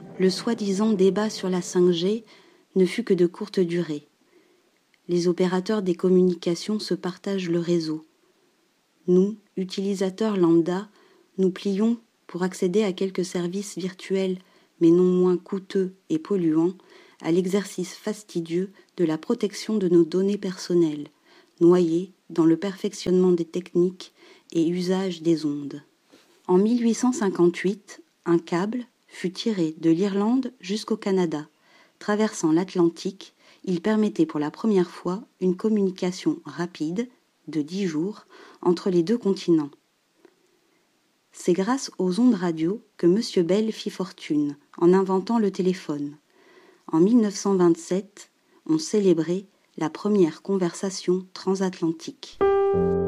le soi-disant débat sur la 5G ne fut que de courte durée. Les opérateurs des communications se partagent le réseau. Nous, utilisateurs lambda, nous plions pour accéder à quelques services virtuels, mais non moins coûteux et polluants, à l'exercice fastidieux de la protection de nos données personnelles, noyées dans le perfectionnement des techniques et usages des ondes. En 1858, un câble fut tiré de l'Irlande jusqu'au Canada. Traversant l'Atlantique, il permettait pour la première fois une communication rapide, de 10 jours, entre les deux continents. C'est grâce aux ondes radio que M. Bell fit fortune, en inventant le téléphone. En 1927, on célébrait la première conversation transatlantique.